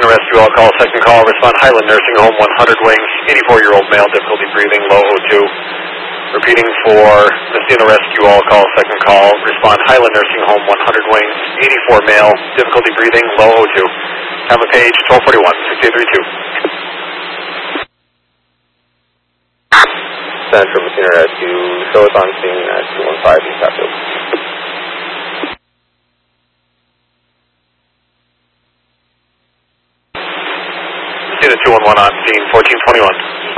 Messina Rescue, all call, second call, respond Highland Nursing Home, 100 wings, 84-year-old male, difficulty breathing, low O2. Repeating for Messina Rescue, all call, second call, respond Highland Nursing Home, 100 wings, 84 male, difficulty breathing, low O2. Cameron Page, 1241, 6832. Central Messina Rescue, show us on scene at 215 East Hatfield. Messina 211 on scene, 1421.